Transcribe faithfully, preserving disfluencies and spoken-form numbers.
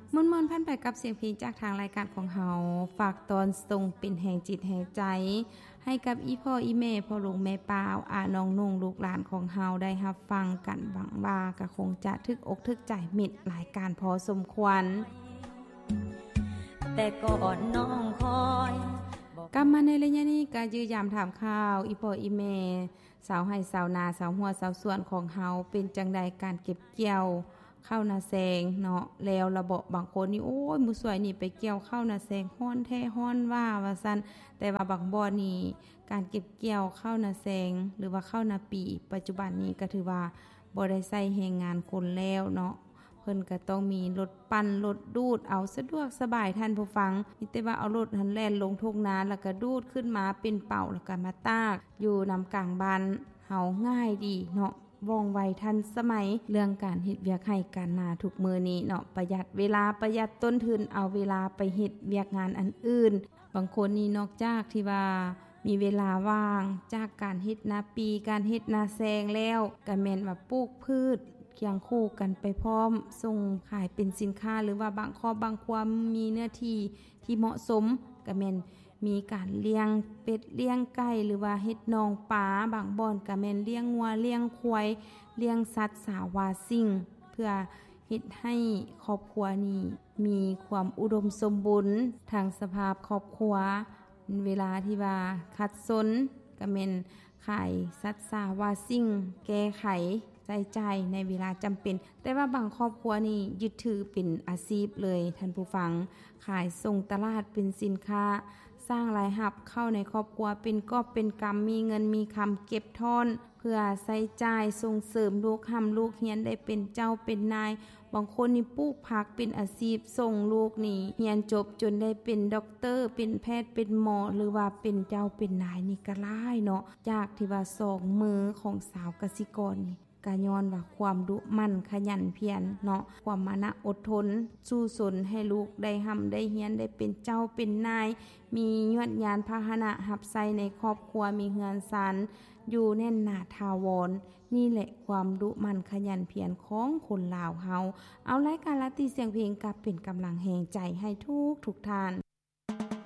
มุ่นมนพันไปกับเสียงเพลงจากทางรายการของเฮาฝากตอนทรงเป็นแห่งจิตแห่งใจให้กับอีพ่ออีแม่พ่อลุงแม่ป้าอาน้องนุ่งลูกหลานของเฮาได้รับฟังกันหวังว่าก็คงจะทึกอกทึกใจมิดหลายการพอสมควรแต่ก่อนน้องคอยกลับมาในระยะนี้ก็ยื้อยามถามข่าวอีพ่ออีแม่สาวให้สาวนาสาวหัวสาวสวนของเฮาเป็นจังใดการเก็บเกี่ยวข้าวนาแซงเนาะแล้วระบบบางคนนี่โอ้ยมือสวยนี่ไปเกี่ยวข้าวนาแซงฮ้อนแท้ฮ้อนว่าว่าซั่นแต่ว่าบางบ่อนี่การเก็บเกี่ยวข้าวนาแซงหรือว่าข้าวนาปีปัจจุบันนี้ก็ถือว่าบ่ได้ใช้แรงงานคนแล้วเนาะเพิ่นก็ต้องมีรถปั่นรถดูดเอาสะดวกสบายท่านผู้ฟังมีแต่ว่าเอารถหันแล่นลงทุ่งนาแล้วก็ดูดขึ้นมาเป็นเป่าแล้วก็มาตากอยู่นำกลางบ้านเฮาง่ายดีเนาะว่องไวทันสมัยเรื่องการเฮ็ดเวียกให้การนาทุกมื้อนี้เนาะประหยัดเวลาประหยัดต้นทุนเอาเวลาไปเฮ็ดเวียกงานอันอื่นบางคนนี่นอกจากที่ว่ามีเวลาว่างจากการเฮ็ดนาปีการเฮ็ดนาแซงแล้วก็แม่นว่าปลูกพืชเคียงคู่กันไปพร้อมส่งขายเป็นสินค้าหรือว่าบางครอบบางความมีเนื้อที่ที่เหมาะสมก็แม่นมีการเลี้ยงเป็ดเลี้ยงไก่หรือว่าเฮ็ดนองปลาบางบ่อนก็แม่นเลี้ยงงัวเลี้ยงควายเลี้ยงสัตว์สาวาสิ่งเพื่อเฮ็ดให้ครอบครัวนี้มีความอุดมสมบูรณ์ทางสภาพครอบครัวเวลาที่ว่าขัดสนก็แม่นขายสัตว์สาวาสิ่งแก้ไขใช้จ่ายในเวลาจำเป็นแต่ว่าบางครอบครัวนี่ยึดถือเป็นอาชีพเลยท่านผู้ฟังขายส่งตลาดเป็นสินค้าสร้างรายรับเข้าในครอบครัวเป็นกอบเป็นกำมีเงินมีคำเก็บทอนเพื่อใช้จ่ายส่งเสริมลูกทำลูกเรียนได้เป็นเจ้าเป็นนายบางคนนี่ปลูกผักเป็นอาชีพส่งลูกนี่เรียนจบจนได้เป็นด็อกเตอร์เป็นแพทย์เป็นหมอหรือว่าเป็นเจ้าเป็นนายนี่ก็หลายเนาะจากที่ว่าสองมือของสาวกสิกรนี่กาย้อนว่าความดุมั่นขยันเพียรเนาะความมานะอดทนสู้สนให้ลูกได้หำได้เฮียนได้เป็นเจ้าเป็นนายมียวดยานพาหนะหับใส่ในครอบครัวมีเฮือนศาลอยู่แน่นหนาทาวรนี่แหละความดุมั่นขยันเพียรของคนลาวเฮาเอารายการละตีเสียงเพลงกับเป็นกำลังแห่งใจให้ทุกทุกท่าน